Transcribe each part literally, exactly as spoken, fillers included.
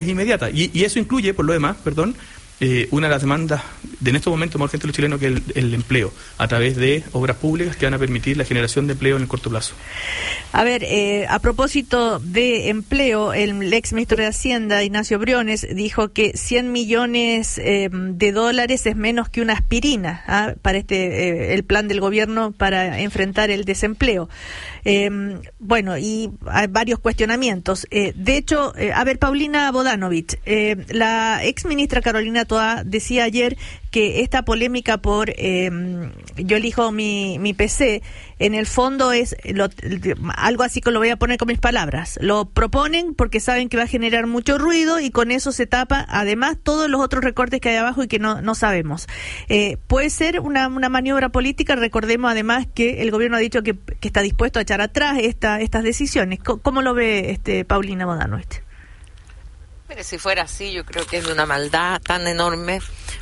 inmediata. Y, y eso incluye, por lo demás, perdón, eh, una de las demandas de en estos momentos más urgentes de los chilenos, que es el, el empleo, a través de obras públicas que van a permitir la generación de empleo en el corto plazo. A ver, eh, a propósito de empleo, el ex ministro de Hacienda, Ignacio Briones, dijo que cien millones eh, de dólares es menos que una aspirina ¿ah? para este eh, el plan del gobierno para enfrentar el desempleo. Eh, bueno, y hay varios cuestionamientos. Eh, de hecho, eh, a ver, Paulina Bodanovich, eh, la ex ministra Carolina Toá decía ayer que esta polémica por eh, yo elijo mi, mi P C, en el fondo es lo, algo así que lo voy a poner con mis palabras. Lo proponen porque saben que va a generar mucho ruido y con eso se tapa, además, todos los otros recortes que hay abajo y que no, no sabemos. Eh, puede ser una, una maniobra política. Recordemos además que el gobierno ha dicho que, que está dispuesto a echar atrás esta, estas decisiones. ¿Cómo lo ve este Paulina Bodanovich? Mire, si fuera así, yo creo que es de una maldad tan enorme,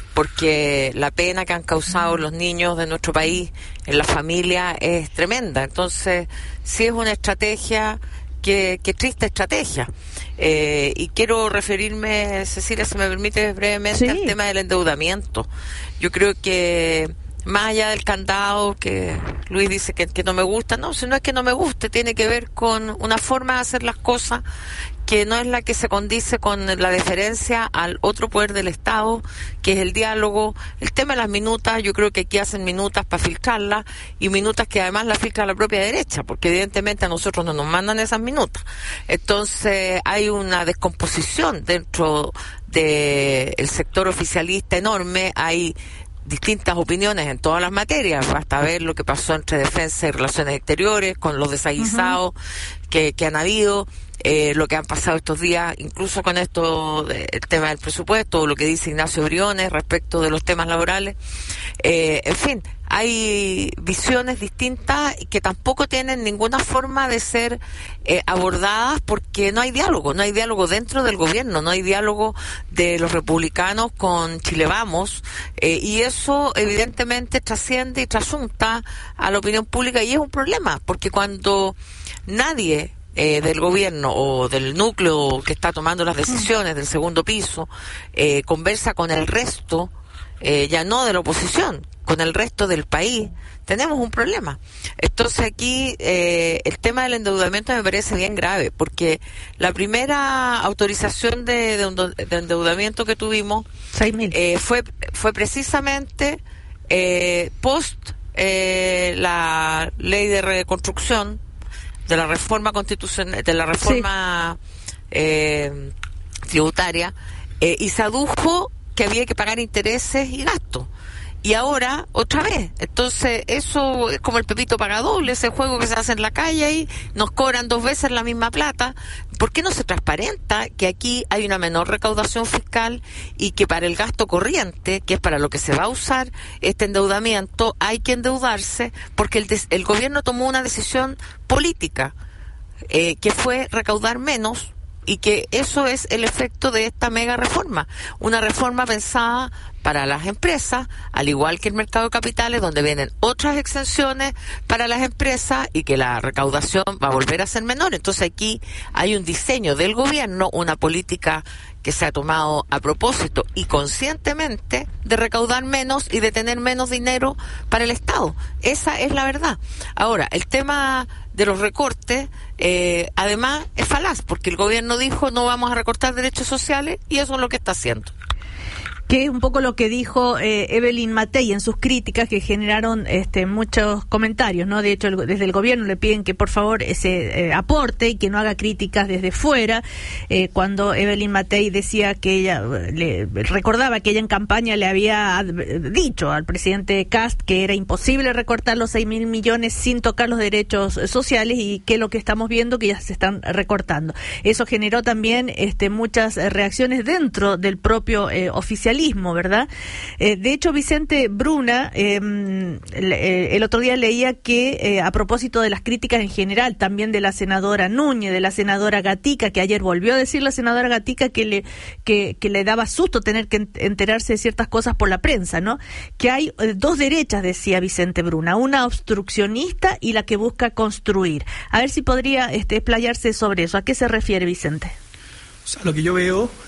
porque la pena que han causado los niños de nuestro país en la familia es tremenda. Entonces, sí es una estrategia, que, que triste estrategia. Eh, y quiero referirme, Cecilia, si me permite brevemente, sí, al tema del endeudamiento. Yo creo que más allá del candado que Luis dice que, que no me gusta, no, si no es que no me guste, tiene que ver con una forma de hacer las cosas que no es la que se condice con la deferencia al otro poder del Estado, que es el diálogo. El tema de las minutas, yo creo que aquí hacen minutas para filtrarlas, y minutas que además las filtra la propia derecha, porque evidentemente a nosotros no nos mandan esas minutas. Entonces hay una descomposición dentro del sector oficialista enorme, hay distintas opiniones en todas las materias, basta ver lo que pasó entre defensa y relaciones exteriores, con los desaguisados uh-huh. que, que han habido, eh, lo que han pasado estos días, incluso con esto, el tema del presupuesto, lo que dice Ignacio Briones respecto de los temas laborales. Eh, en fin, hay visiones distintas que tampoco tienen ninguna forma de ser eh, abordadas, porque no hay diálogo, no hay diálogo dentro del gobierno, no hay diálogo de los republicanos con Chile Vamos, eh, y eso evidentemente trasciende y trasunta a la opinión pública, y es un problema, porque cuando nadie Eh, del gobierno o del núcleo que está tomando las decisiones del segundo piso eh, conversa con el resto, eh, ya no de la oposición, con el resto del país, tenemos un problema. Entonces aquí eh, el tema del endeudamiento me parece bien grave, porque la primera autorización de, de, de endeudamiento que tuvimos eh, fue fue precisamente eh, post eh, la ley de reconstrucción, de la reforma constitucional, de la reforma sí. eh, tributaria, eh, y se adujo que había que pagar intereses y gastos. Y ahora, otra vez. Entonces, eso es como el Pepito paga doble, ese juego que se hace en la calle y nos cobran dos veces la misma plata. ¿Por qué no se transparenta que aquí hay una menor recaudación fiscal y que para el gasto corriente, que es para lo que se va a usar este endeudamiento, hay que endeudarse porque el, des- el gobierno tomó una decisión política, eh, que fue recaudar menos? Y que eso es el efecto de esta mega reforma, una reforma pensada para las empresas, al igual que el mercado de capitales, donde vienen otras exenciones para las empresas y que la recaudación va a volver a ser menor. Entonces aquí hay un diseño del gobierno, una política que se ha tomado a propósito y conscientemente de recaudar menos y de tener menos dinero para el Estado. Esa es la verdad. Ahora, el tema de los recortes, eh, además es falaz, porque el gobierno dijo no vamos a recortar derechos sociales, y eso es lo que está haciendo. Que es un poco lo que dijo eh, Evelyn Matei en sus críticas, que generaron este, muchos comentarios, ¿no? De hecho, el, desde el gobierno le piden que por favor se eh, aporte y que no haga críticas desde fuera. Eh, cuando Evelyn Matei decía que ella, le recordaba que ella en campaña le había dicho al presidente Kast que era imposible recortar los seis mil millones sin tocar los derechos sociales, y que lo que estamos viendo que ya se están recortando. Eso generó también este, muchas reacciones dentro del propio eh, oficialismo, ¿verdad? Eh, de hecho, Vicente Bruna, eh, el, el otro día leía que eh, a propósito de las críticas en general, también de la senadora Núñez, de la senadora Gatica, que ayer volvió a decir la senadora Gatica que le que, que le daba susto tener que enterarse de ciertas cosas por la prensa, ¿no? Que hay eh, dos derechas, decía Vicente Bruna, una obstruccionista y la que busca construir. A ver si podría este, explayarse sobre eso. ¿A qué se refiere, Vicente? O sea, lo que yo veo